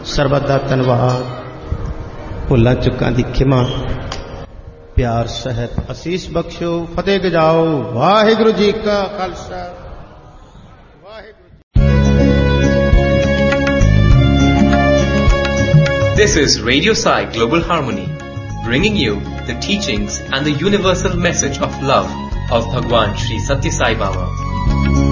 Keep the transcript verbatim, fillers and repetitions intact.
ਸਰਬੱਤ ਦਾ ਧੰਨਵਾਦ। ਭੁੱਲਾਂ ਚੁੱਕਾਂ ਦੀ ਖਿਮਾ, ਪਿਆਰ ਸਹਿਤ ਅਸੀਸ ਬਖਸ਼ੋ, ਫਤਿਹ ਗਜਾਓ। ਵਾਹਿਗੁਰੂ ਜੀ ਕਾ Khalsa, Waheguru ji. This is Radio Sai Global Harmony, bringing you the teachings and the universal message of love of Bhagwan Sri Satya Sai Baba.